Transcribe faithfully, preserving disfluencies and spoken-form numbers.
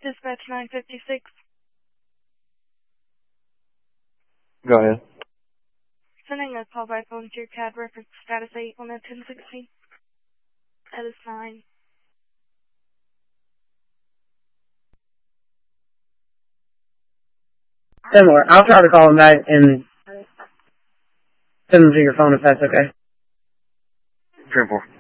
Dispatch nine fifty-six. Go ahead. Sending a call by phone to your C A D reference status eight on a ten sixteen. That is nine. Similar. I'll try to call him back and send them to your phone if that's okay. ten four.